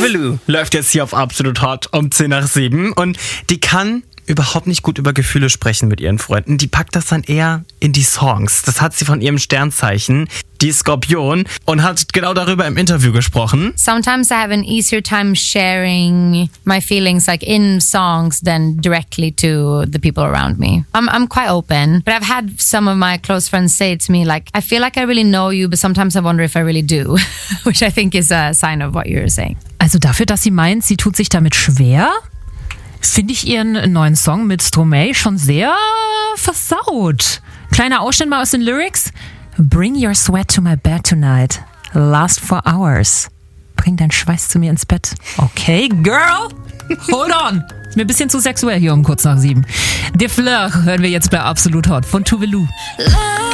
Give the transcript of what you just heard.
Tuvalu läuft jetzt hier auf Absolut Hot um 6:50 und die kann überhaupt nicht gut über Gefühle sprechen mit ihren Freunden. Die packt das dann eher in die Songs. Das hat sie von ihrem Sternzeichen, die Skorpion, und hat genau darüber im Interview gesprochen. Sometimes I have an easier time sharing my feelings like in songs than directly to the people around me. I'm quite open, but I've had some of my close friends say to me like, I feel like I really know you, but sometimes I wonder if I really do, which I think is a sign of what you're saying. Also dafür, dass sie meint, sie tut sich damit schwer, finde ich ihren neuen Song mit Stromae schon sehr versaut. Kleiner Ausschnitt mal aus den Lyrics. Bring your sweat to my bed tonight. Last for hours. Bring deinen Schweiß zu mir ins Bett. Okay, girl, hold on. Ist mir ein bisschen zu sexuell hier um kurz nach 7. De Fleur hören wir jetzt bei Absolut Hot von Tuvalu.